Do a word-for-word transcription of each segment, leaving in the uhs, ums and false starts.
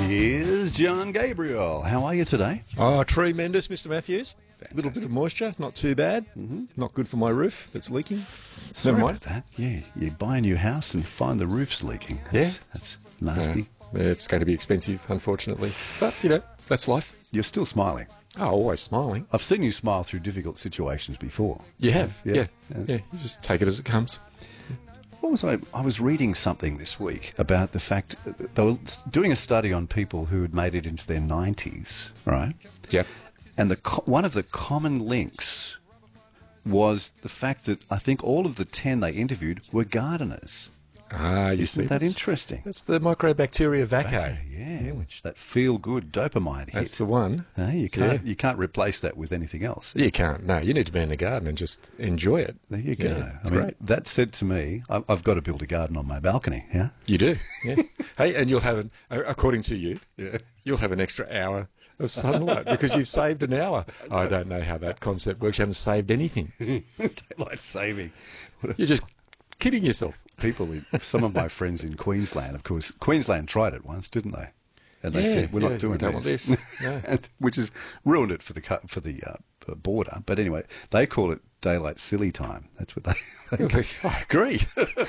Here's John Gabriel. How are you today? Oh, tremendous, Mister Matthews. A little bit of moisture, not too bad. Mm-hmm. Not good for my roof that's leaking. Sorry Never mind. about that. Yeah, you buy a new house and find the roof's leaking. That's, Yeah. That's nasty. Uh, it's going to be expensive, unfortunately. But, you know, that's life. You're still smiling. Oh, always smiling. I've seen you smile through difficult situations before. You have? Yeah. Yeah. Yeah. Yeah. You just take it as it comes. What was I? I was reading something this week about the fact that they were doing a study on people who had made it into their nineties, right? Yeah. And the co- one of the common links was the fact that I think all of the ten they interviewed were gardeners. Ah, you see. Isn't that that's- interesting? That's the Microbacteria vaccae. Okay, yeah, which that feel-good dopamine hit. That's the one. No, you can't. Yeah. You can't replace that with anything else. You can't. No, you need to be in the garden and just enjoy it. There you go. Yeah, it's I mean, great. that said to me, I- I've got to build a garden on my balcony. Yeah. You do. Yeah. Hey, and you'll have, an, according to you, Yeah. you'll have an extra hour of sunlight because you've saved an hour. I don't know how that concept works. You haven't saved anything. Daylight saving. You're just kidding yourself. People, in, some of my friends in Queensland, of course, Queensland tried it once, didn't they? And they Yeah, said, "We're yeah, not doing we don't want this," this. No. and, which has ruined it for the cu- for the uh, border. But anyway, they call it daylight silly time. That's what they. they call- I agree.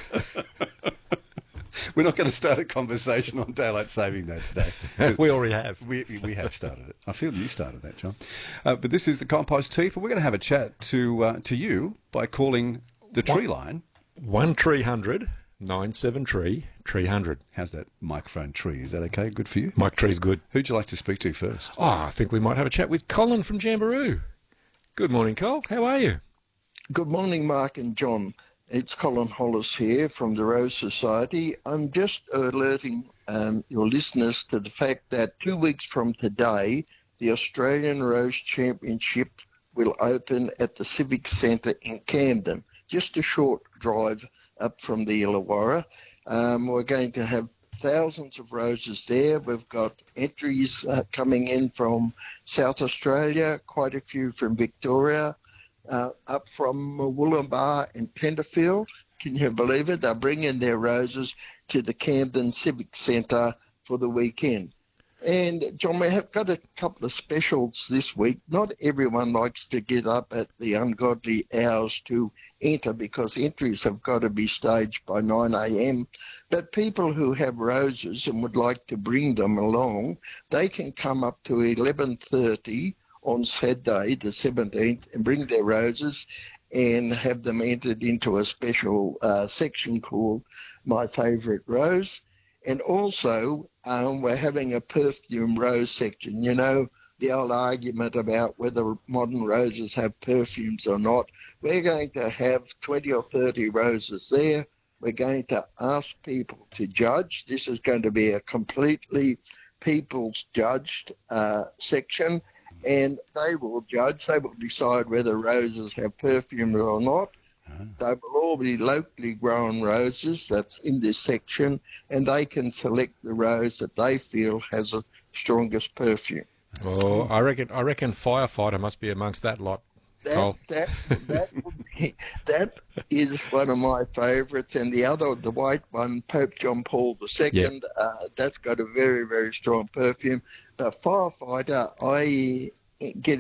We're not going to start a conversation on daylight saving though today. We already have. We, we have started it. I feel you started that, John. Uh, but this is the Compost Tea. But we're going to have a chat to uh, to you by calling the tree line. One three hundred nine seven tree tree hundred. How's that microphone tree? Is that okay? Good for you? Mike Tree's good. Who'd you like to speak to first? Oh, I think we might have a chat with Colin from Jamboree. Good morning, Col. How are you? Good morning, Mark and John. It's Colin Hollis here from the Rose Society. I'm just alerting um, your listeners to the fact that two weeks from today, the Australian Rose Championship will open at the Civic Centre in Camden, just a short drive up from the Illawarra. Um, we're going to have thousands of roses there. We've got entries uh, coming in from South Australia, quite a few from Victoria, uh, up from Wollumbar and Tenterfield. Can you believe it? They're bringing their roses to the Camden Civic Centre for the weekend. And, John, we have got a couple of specials this week. Not everyone likes to get up at the ungodly hours to enter because entries have got to be staged by nine a.m. But people who have roses and would like to bring them along, they can come up to eleven thirty on Saturday, the seventeenth, and bring their roses and have them entered into a special uh, section called My Favourite Rose. And also, um, we're having a perfume rose section. You know, the old argument about whether modern roses have perfumes or not. We're going to have twenty or thirty roses there. We're going to ask people to judge. This is going to be a completely people's judged uh, section, and they will judge. They will decide whether roses have perfume or not. They will all be locally grown roses that's in this section, and they can select the rose that they feel has the strongest perfume. Oh, I reckon. I reckon firefighter must be amongst that lot. Col. That, that, that, would be, that is one of my favourites, and the other, the white one, Pope John Paul the Second, uh, that's got a very, very strong perfume. But firefighter, I get